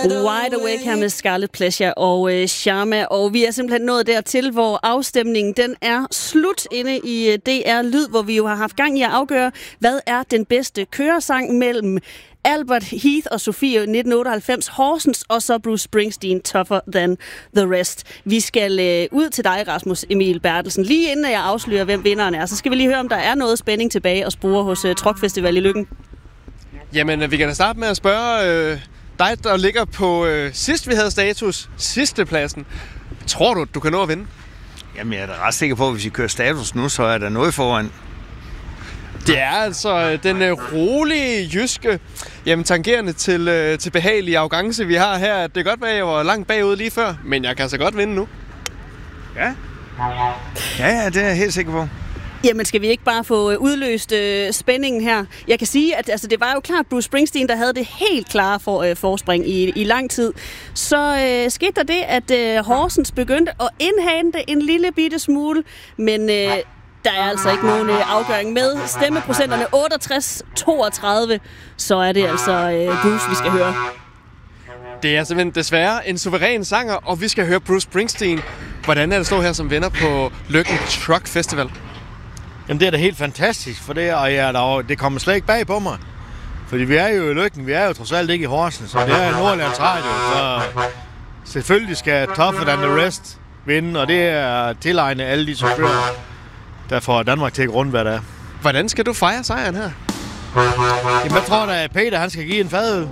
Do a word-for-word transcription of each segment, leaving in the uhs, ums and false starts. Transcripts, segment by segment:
Wide Awake her med Scarlet Pleasure og øh, Sharma, og vi er simpelthen nået dertil, hvor afstemningen den er slut inde i øh, D R Lyd, hvor vi jo har haft gang i at afgøre, hvad er den bedste køresang mellem Albert Heath og Sofie nitten otteoghalvfems, Horsens, og så Bruce Springsteen, Tougher Than the Rest. Vi skal øh, ud til dig, Rasmus Emil Bertelsen. Lige inden jeg afslører, hvem vinderen er, så skal vi lige høre, om der er noget spænding tilbage og spore hos øh, Truck Festival i Løkken. Jamen, vi kan da starte med at spørge øh, dig, der ligger på øh, sidst vi havde status, sidste pladsen. Tror du, du kan nå at vinde? Jamen, jeg er da ret sikker på, at hvis vi kører status nu, så er der noget foran. Det er altså den øh, rolige jyske, jamen tangerende til, øh, til behagelig arrogance, vi har her. Det kan godt være, at jeg var langt bagud lige før, men jeg kan så godt vinde nu. Ja. Ja, ja, det er jeg helt sikker på. Jamen, skal vi ikke bare få udløst øh, spændingen her? Jeg kan sige, at altså, det var jo klart Bruce Springsteen, der havde det helt klare for, øh, forspring i, i lang tid. Så øh, skete der det, at øh, Horsens begyndte at indhente en lille bitte smule, men øh, der er altså ikke nogen øh, afgøring med stemmeprocenterne otteogtres toogtredive, så er det altså øh, Bruce, vi skal høre. Det er simpelthen desværre en suveræn sanger, og vi skal høre Bruce Springsteen. Hvordan er det at stå her som vinder på Løkken Truck Festival? Jamen, det er da helt fantastisk, for det, og ja, der, det kommer slet ikke bag på mig. Fordi vi er jo i Løkken, vi er jo trods alt ikke i Horsens, så det er Nordlands Radio, så selvfølgelig skal Tougher Than the Rest vinde, og det er tilegnet alle de chauffører, der får Danmark til at rundt, hvad det er. Hvordan skal du fejre sejren her? Jamen, jeg tror da, at Peter han skal give en fadøl.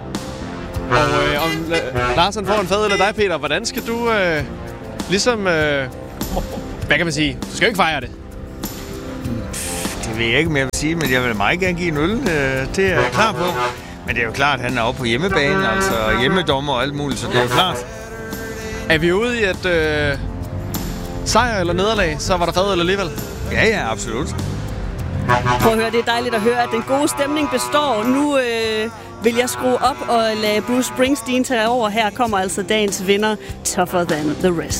Og øh, om øh, Larsen får en fadøl af dig, Peter, hvordan skal du øh, ligesom, øh, hvad kan man sige, du skal jo ikke fejre det. Det ved jeg ikke, mere at sige, men jeg vil meget gerne give en øl. Det er jeg klar på. Men det er jo klart, at han er oppe på hjemmebane, altså hjemmedommer og alt muligt, så det er jo klart. Er vi ude i et øh, sejr eller nederlag, så var der fadøl alligevel? Ja, ja, absolut. Prøv at høre, det er dejligt at høre, at den gode stemning består. Nu øh, vil jeg skrue op og lade Bruce Springsteen tage over. Her kommer altså dagens vinder, Tougher Than the Rest.